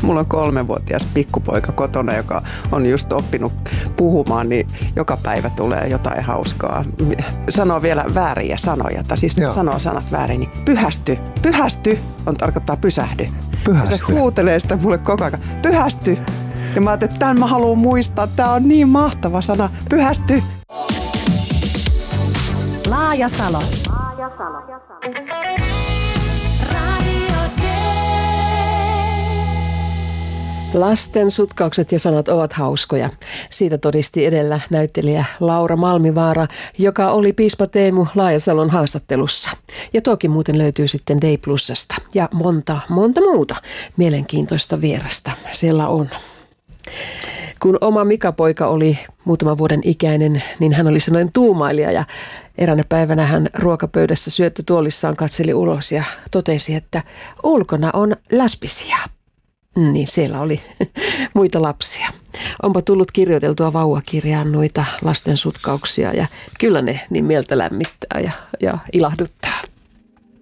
mulla on 3-vuotias pikkupoika kotona, joka on just oppinut puhumaan, niin joka päivä tulee jotain hauskaa. Sanoo vielä vääriä sanoja, tai siis sanoo sanat väärin, niin pyhästy tarkoittaa pysähdy. Pyhästy. Ja se huutelee sitä mulle koko ajan, pyhästy. Ja mä ajattelin, että tämän mä haluan muistaa, tää on niin mahtava sana, pyhästy. Laajasalo. Lasten sutkaukset ja sanat ovat hauskoja. Siitä todisti edellä näyttelijä Laura Malmivaara, joka oli piispa Teemu Laajasalon haastattelussa. Ja toki muuten löytyy sitten Day Plusasta ja monta muuta mielenkiintoista vierasta siellä on. Kun oma Mika-poika oli muutaman vuoden ikäinen, niin hän oli sellainen tuumailija ja eräänä päivänä hän ruokapöydässä syöttötuolissaan katseli ulos ja totesi, että ulkona on läspisiä. Niin siellä oli muita lapsia. Onpa tullut kirjoiteltua vauvakirjaan noita lasten sutkauksia ja kyllä ne niin mieltä lämmittää ja ilahduttaa.